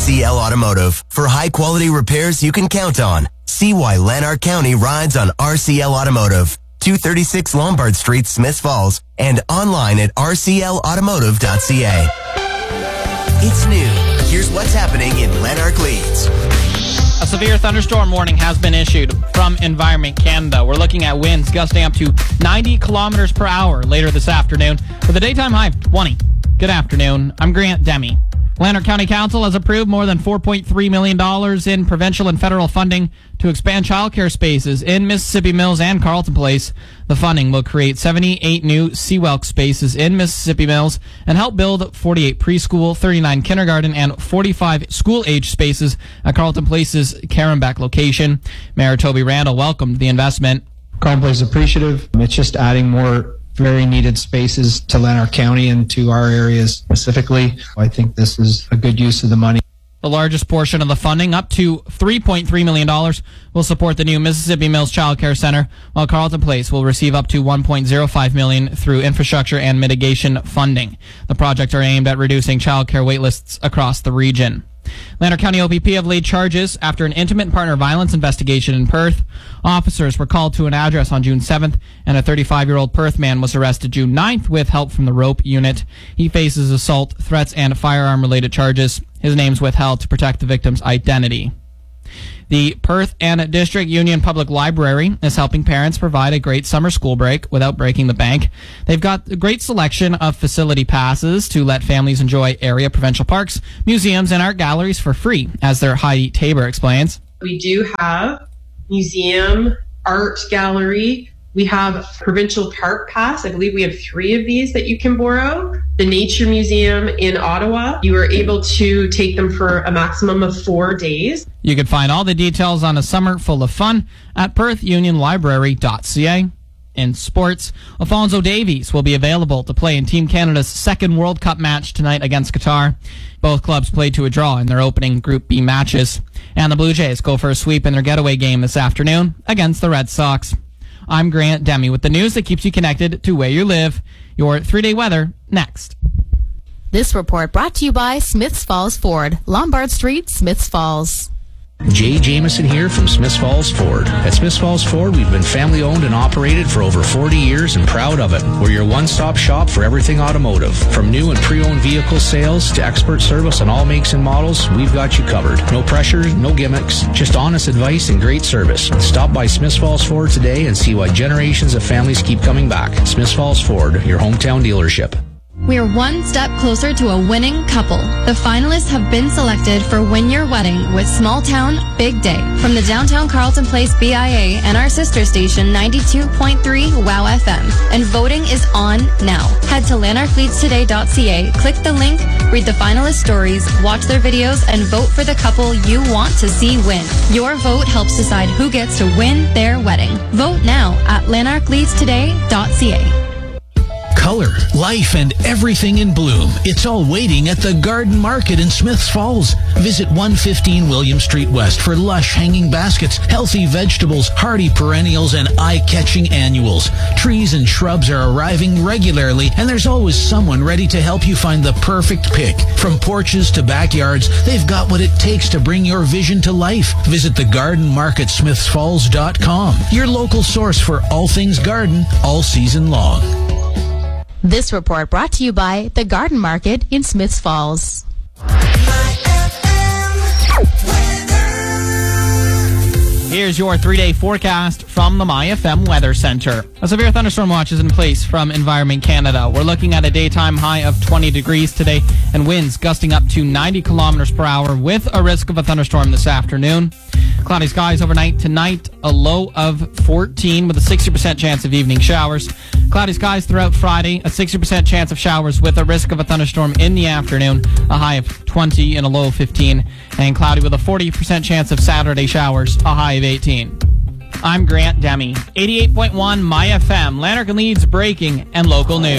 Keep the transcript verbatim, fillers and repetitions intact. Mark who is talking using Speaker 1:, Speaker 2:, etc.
Speaker 1: C L Automotive. For high-quality repairs you can count on. See why Lanark County rides on R C L Automotive. two thirty-six Lombard Street, Smiths Falls, and online at r c l automotive dot c a. It's noon. Here's what's happening in Lanark Leeds.
Speaker 2: A severe thunderstorm warning has been issued from Environment Canada. We're looking at winds gusting up to ninety kilometers per hour later this afternoon with a daytime high of twenty. Good afternoon. I'm Grant Demi. Lanark County Council has approved more than four point three million dollars in provincial and federal funding to expand childcare spaces in Mississippi Mills and Carleton Place. The funding will create seventy-eight new Seawelk spaces in Mississippi Mills and help build forty-eight preschool, thirty-nine kindergarten, and forty-five school-age spaces at Carleton Place's Carenbeck location. Mayor Toby Randall welcomed the investment.
Speaker 3: Carleton Place is appreciative. It's just adding more very needed spaces to Lanark County and to our areas specifically. I think this is a good use of the money.
Speaker 2: The largest portion of the funding, up to three point three million dollars, will support the new Mississippi Mills Child Care Center, while Carleton Place will receive up to one point zero five million dollars through infrastructure and mitigation funding. The projects are aimed at reducing child care waitlists across the region. Lanark County O P P have laid charges after an intimate partner violence investigation in Perth. Officers were called to an address on June seventh, and a thirty-five-year-old Perth man was arrested June ninth with help from the Rope Unit. He faces assault, threats, and firearm-related charges. His name's withheld to protect the victim's identity. The Perth and District Union Public Library is helping parents provide a great summer school break without breaking the bank. They've got a great selection of facility passes to let families enjoy area provincial parks, museums, and art galleries for free, as their Heidi Tabor explains.
Speaker 4: We do have museum, art gallery. We have provincial park pass. I believe we have three of these that you can borrow. The Nature Museum in Ottawa, you are able to take them for a maximum of four days.
Speaker 2: You can find all the details on a summer full of fun at perth union library dot c a. In sports, Alfonso Davies will be available to play in Team Canada's second World Cup match tonight against Qatar. Both clubs played to a draw in their opening Group B matches. And the Blue Jays go for a sweep in their getaway game this afternoon against the Red Sox. I'm Grant Demi with the news that keeps you connected to where you live. Your three-day weather next.
Speaker 5: This report brought to you by Smiths Falls Ford, Lombard Street, Smiths Falls.
Speaker 6: Jay Jameson here from Smiths Falls Ford. At Smiths Falls Ford, we've been family owned and operated for over forty years and proud of it. We're your one-stop shop for everything automotive. From new and pre-owned vehicle sales to expert service on all makes and models, we've got you covered. No pressure, no gimmicks, just honest advice and great service. Stop by Smiths Falls Ford today and see why generations of families keep coming back. Smiths Falls Ford, your hometown dealership.
Speaker 7: We're one step closer to a winning couple. The finalists have been selected for Win Your Wedding with Small Town, Big Day from the Downtown Carleton Place B I A and our sister station ninety-two point three WOW F M. And voting is on now. Head to lanark leeds today dot c a, click the link, read the finalist stories, watch their videos, and vote for the couple you want to see win. Your vote helps decide who gets to win their wedding. Vote now at lanark leeds today dot c a.
Speaker 8: Color, life, and everything in bloom. It's all waiting at the Garden Market in Smiths Falls. Visit one fifteen William Street West for lush hanging baskets, healthy vegetables, hardy perennials, and eye-catching annuals. Trees and shrubs are arriving regularly, and there's always someone ready to help you find the perfect pick. From porches to backyards, they've got what it takes to bring your vision to life. Visit the Garden Market smiths falls dot com, your local source for all things garden all season long.
Speaker 5: This report brought to you by the Garden Market in Smiths Falls.
Speaker 2: Here's your three-day forecast from the My F M Weather Center. A severe thunderstorm watch is in place from Environment Canada. We're looking at a daytime high of twenty degrees today and winds gusting up to ninety kilometers per hour with a risk of a thunderstorm this afternoon. Cloudy skies overnight tonight, a low of fourteen with a sixty percent chance of evening showers. Cloudy skies throughout Friday, a sixty percent chance of showers with a risk of a thunderstorm in the afternoon, a high of twenty and a low of fifteen. And cloudy with a forty percent chance of Saturday showers, a high of eighteen. I'm Grant Demi, eighty-eight point one My F M, Lanark and Leeds breaking and local news.